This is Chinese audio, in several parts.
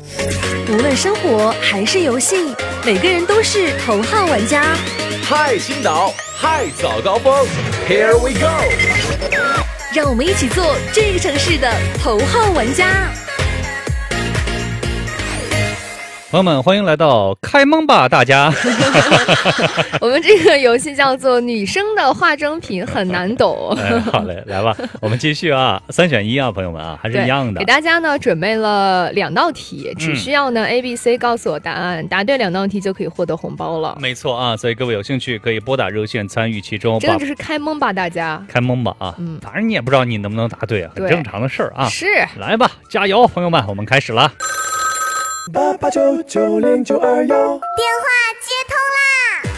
无论生活还是游戏，每个人都是头号玩家。 嗨，青岛，嗨，早高峰 ，Here we go！ 让我们一起做这个城市的头号玩家。 朋友们，欢迎来到开蒙吧大家。 我们这个游戏叫做女生的化妆品很难懂。 好嘞，来吧，我们继续啊，3选1啊，朋友们啊，还是一样的。 给大家呢准备了2道题，只需要呢A、B、C 告诉我答案，答对2道题就可以获得红包了。 没错啊，所以各位有兴趣可以拨打热线参与其中。 真的就是开蒙吧大家， 开蒙吧啊！反正你也不知道你能不能答对啊，很正常的事儿啊。 是， 来吧，加油，朋友们，我们开始了。 88990921，电话接通啦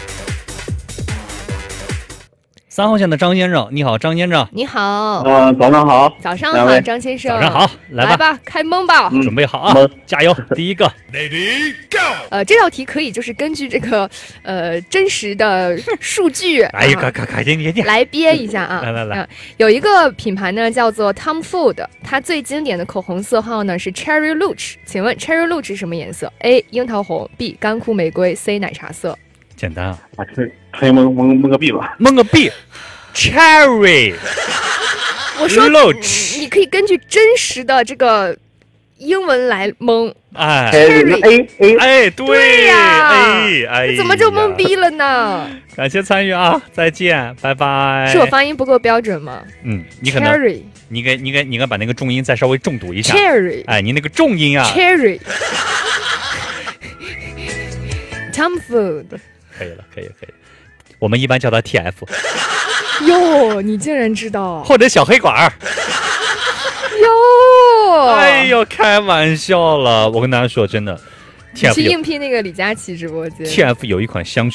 ！3号线的张先生，你好，张先生。 你好。 早上好。 早上好，张先生。 早上好，来吧，开蒙吧。 准备好啊，加油！第一个 ，Lady Go！ 这道题可以就是根据这个真实的数据， 哎呀，快点， 来编一下啊！ 来， 有一个品牌呢叫做 Tom Ford， 它最经典的口红色号呢是 Cherry Luce， 请问 Cherry Luce 是什么颜色 ？A. 樱桃红 ，B. 干枯玫瑰 ，C. 奶茶色。 简单啊， 可以蒙个 B 吧， 蒙个 B。Cherry， 我说 Luce， 你可以根据真实的这个英文来蒙。 哎 ，Cherry， 哎， 对呀， 哎， 怎么就蒙 B 了呢？ 感谢参与啊，再见，拜拜。 是我发音不够标准吗？ 你可能 Cherry， 你应该把那个重音再稍微重读一下。 Cherry， 哎，你那个重音啊。 Cherry。Tom Ford， 可以了，我们一般叫它 TF。 哟，你竟然知道？ 或者小黑管儿。 哟， 哎呦，开玩笑了，我跟大家说，真的。 你去应聘那个李佳琦直播间。 TF 有一款香薰